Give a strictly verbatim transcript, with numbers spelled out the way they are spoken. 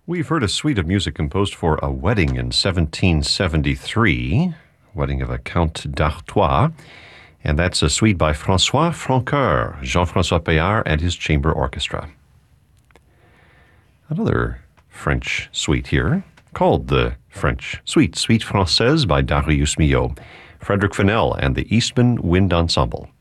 We've heard a suite of music composed for a wedding in seventeen seventy-three, wedding of a Count d'Artois, and that's a suite by François Francoeur, Jean-François Péard, and his chamber orchestra. Another French suite here, called the French Suite, Suite Française by Darius Milhaud, Frederick Fennell and the Eastman Wind Ensemble.